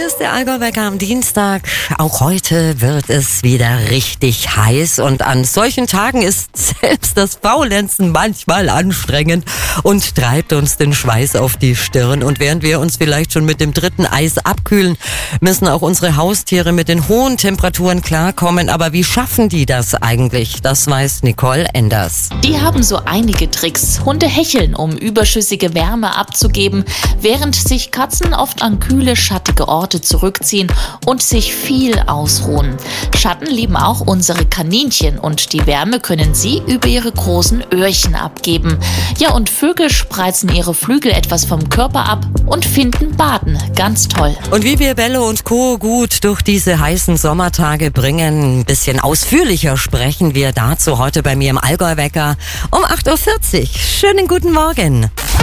Hier ist der Allgäu-Wecker am Dienstag. Auch heute wird es wieder richtig heiß und an solchen Tagen ist selbst das Faulenzen manchmal anstrengend und treibt uns den Schweiß auf die Stirn. Und während wir uns vielleicht schon mit dem dritten Eis abkühlen, müssen auch unsere Haustiere mit den hohen Temperaturen klarkommen. Aber wie schaffen die das eigentlich? Das weiß Nicole Enders. Die haben so einige Tricks. Hunde hecheln, um überschüssige Wärme abzugeben, während sich Katzen oft an kühle, schattige Orte zurückziehen und sich viel ausruhen. Schatten lieben auch unsere Kaninchen und die Wärme können sie über ihre großen Öhrchen abgeben. Ja, und Vögel spreizen ihre Flügel etwas vom Körper ab und finden Baden ganz toll. Und wie wir Bälle und Co. gut durch diese heißen Sommertage bringen, ein bisschen ausführlicher sprechen wir dazu heute bei mir im Allgäu-Wecker um 8.40 Uhr. Schönen guten Morgen.